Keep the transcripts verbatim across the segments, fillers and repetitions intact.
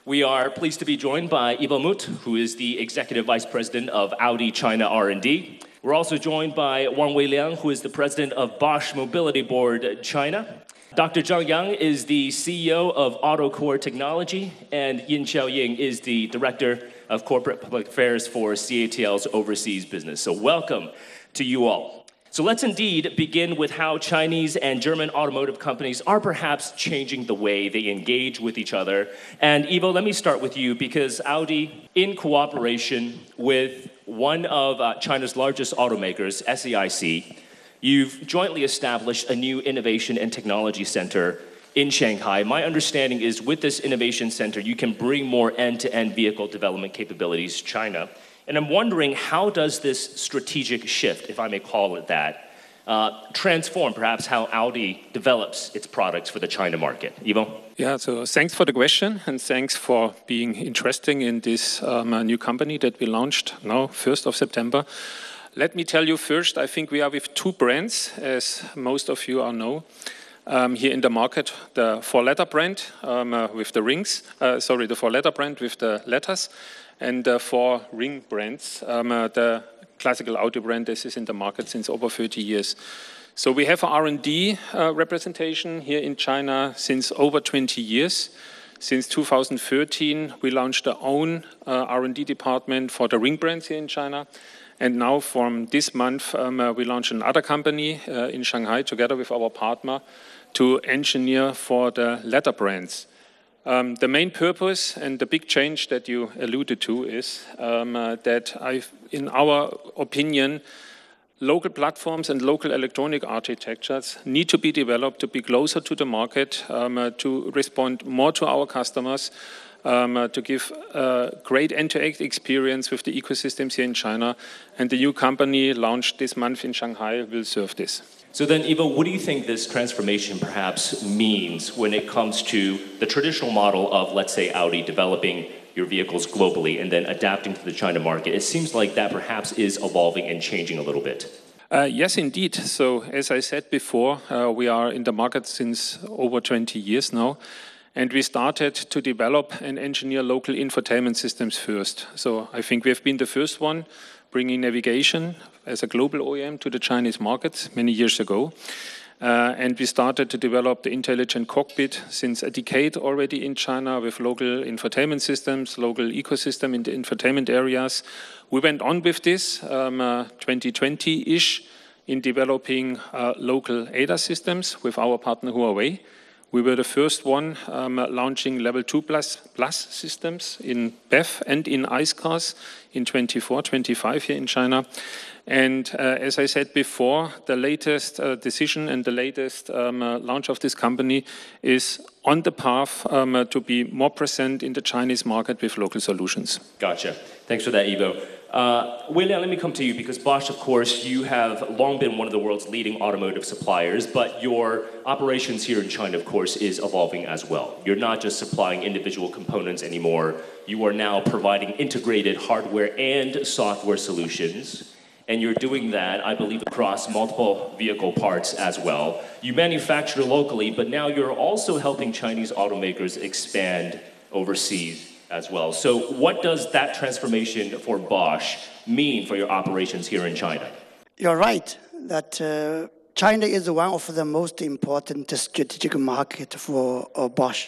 We are pleased to be joined by Ivo Muth, who is the Executive Vice President of Audi China R and D. We're also joined by Wang Weiliang, who is the President of Bosch Mobility Board China. Doctor Zhang Yang is the C E O of AutoCore Technology, and Yin Xiaoying is the Director of Corporate Public Affairs for C A T L's overseas business. So welcome to you all. So let's indeed begin with how Chinese and German automotive companies are perhaps changing the way they engage with each other. And Ivo, let me start with you, because Audi, in cooperation with one of uh, China's largest automakers, S A I C, you've jointly established a new innovation and technology center in Shanghai. My understanding is with this innovation center, you can bring more end-to-end vehicle development capabilities to China. And I'm wondering, how does this strategic shift, if I may call it that, uh, transform perhaps how Audi develops its products for the China market? Ivo? Yeah, so thanks for the question, and thanks for being interested in this um, new company that we launched now, first of September. Let me tell you first, I think we are with two brands, as most of you are know. Um, here in the market, the four-letter brand um, uh, with the rings, uh, sorry, the four-letter brand with the letters, and the four ring brands, um, uh, the classical Audi brand. This is in the market since over thirty years. So we have an R and D uh, representation here in China since over twenty years. Since two thousand thirteen, we launched our own uh, R and D department for the ring brands here in China. And now from this month, um, uh, we launched another company uh, in Shanghai together with our partner to engineer for the letter brands. Um, the main purpose and the big change that you alluded to is um, uh, that, I've, in our opinion, local platforms and local electronic architectures need to be developed to be closer to the market, um, uh, to respond more to our customers, um, uh, to give a great end-to-end experience with the ecosystems here in China. And the new company launched this month in Shanghai will serve this. So then, Ivo, what do you think this transformation perhaps means when it comes to the traditional model of, let's say, Audi developing your vehicles globally and then adapting to the China market? It seems like that perhaps is evolving and changing a little bit. Uh, yes, indeed. So, as I said before, uh, we are in the market since over twenty years now. And we started to develop and engineer local infotainment systems first. So I think we have been the first one bringing navigation as a global O E M to the Chinese markets many years ago. Uh, and we started to develop the intelligent cockpit since a decade already in China with local infotainment systems, local ecosystem in the infotainment areas. We went on with this um, uh, twenty twenty-ish in developing uh, local A D A S systems with our partner Huawei. We were the first one um, launching level two plus, plus systems in B E V and in ICE cars in twenty-four, twenty-five here in China. And uh, as I said before, the latest uh, decision and the latest um, uh, launch of this company is on the path um, uh, to be more present in the Chinese market with local solutions. Gotcha. Thanks for that, Ivo. Uh, Weiliang, let me come to you, because Bosch, of course, you have long been one of the world's leading automotive suppliers, but your operations here in China, of course, is evolving as well. You're not just supplying individual components anymore. You are now providing integrated hardware and software solutions, and you're doing that, I believe, across multiple vehicle parts as well. You manufacture locally, but now you're also helping Chinese automakers expand overseas as well. So what does that transformation for Bosch mean for your operations here in China? You're right that uh, China is one of the most important strategic market for uh, Bosch.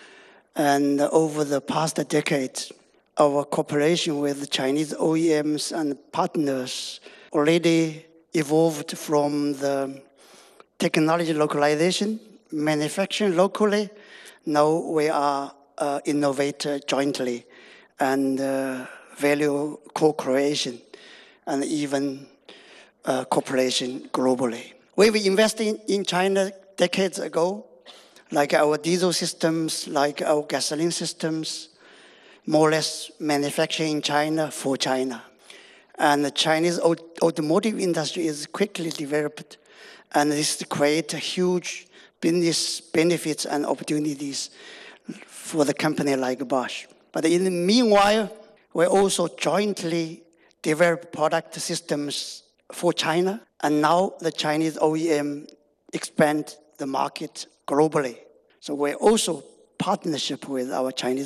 And over the past decade, our cooperation with Chinese O E Ms and partners already evolved from the technology localization, manufacturing locally. Now we are Uh, innovate uh, jointly and uh, value co-creation and even uh, cooperation globally. We've invested in China decades ago, like our diesel systems, like our gasoline systems, more or less manufacturing in China for China. And the Chinese automotive industry is quickly developed, and this creates huge business benefits and opportunities for the company like Bosch. But in the meanwhile, we also jointly develop product systems for China, and now the Chinese O E M expand the market globally. So we're also partnership with our Chinese